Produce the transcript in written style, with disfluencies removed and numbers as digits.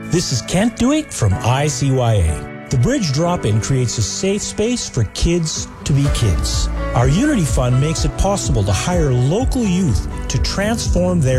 This is Kent Dewey from ICYA. The Bridge Drop-In creates a safe space for kids to be kids. Our Unity Fund makes it possible to hire local youth to transform their